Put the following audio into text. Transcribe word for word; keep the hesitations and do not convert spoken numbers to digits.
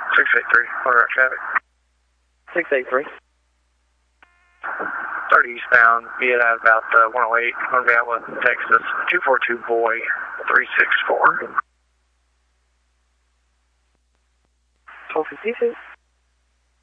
six eight three, on route traffic. six eight three. thirty eastbound, be it at about uh, one oh eight, on Gatwa, Texas, two four two boy, three six four. twelve fifty-two.